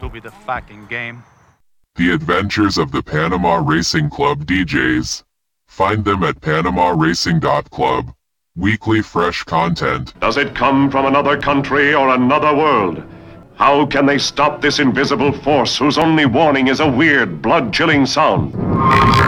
stupid fucking game. The Adventures of the Panama Racing Club DJs. Find them at PanamaRacing.club. Weekly fresh content. Does it come from another country or another world? How can they stop this invisible force whose only warning is a weird, blood-chilling sound?